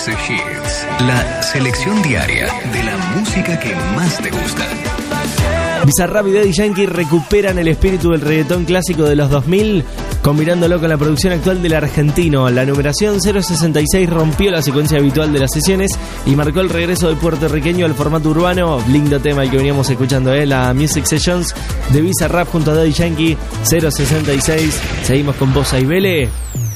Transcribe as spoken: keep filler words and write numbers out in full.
Hits, la selección diaria de la música que más te gusta. Bizarrap y Daddy Yankee recuperan el espíritu del reggaetón clásico de los dos mil, combinándolo con la producción actual del argentino. La numeración cero sesenta y seis rompió la secuencia habitual de las sesiones y marcó el regreso del puertorriqueño al formato urbano. Lindo tema el que veníamos escuchando, ¿eh? La Music Sessions de Bizarrap junto a Daddy Yankee, cero sesenta y seis. Seguimos con Bossa y Vele.